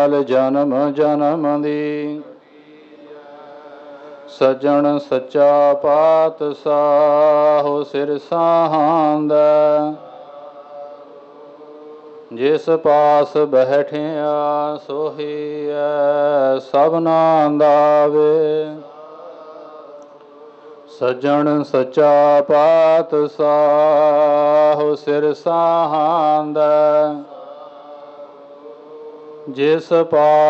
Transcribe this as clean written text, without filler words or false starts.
ਕਾਲ ਜਨਮ ਜਨਮ ਦੀ। ਸੱਜਣ ਸੱਚਾ ਪਾਤਸ਼ਾਹ ਸਿਰ ਸਾਹਾਂਦਾ। ਜਿਸ ਪਾਸ ਬੈਠਿਆ ਸੋਹੀਐ ਸਭਨਾ ਦਾ ਵੇ। ਸੱਜਣ ਸੱਚਾ ਪਾਤਸ਼ਾਹ ਸਿਰ ਸਾਹਾਂਦਾ। ਜਿਸ ਪਾਸ